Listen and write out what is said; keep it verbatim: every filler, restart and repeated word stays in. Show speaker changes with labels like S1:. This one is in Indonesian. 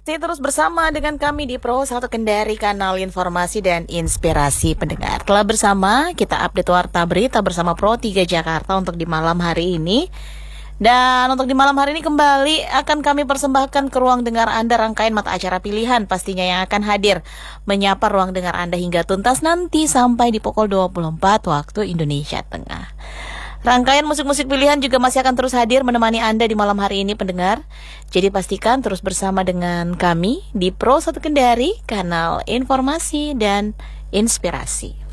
S1: Masih terus bersama dengan kami di Pro satu Kendari, kanal informasi dan inspirasi pendengar. Telah bersama kita update warta berita bersama Pro tiga Jakarta untuk di malam hari ini. Dan untuk di malam hari ini kembali akan kami persembahkan ke ruang dengar Anda rangkaian mata acara pilihan pastinya yang akan hadir menyapa ruang dengar Anda hingga tuntas nanti sampai di pukul dua puluh empat waktu Indonesia Tengah. Rangkaian musik-musik pilihan juga masih akan terus hadir menemani Anda di malam hari ini pendengar. Jadi pastikan terus bersama dengan kami di Pro satu Kendari, kanal informasi dan inspirasi.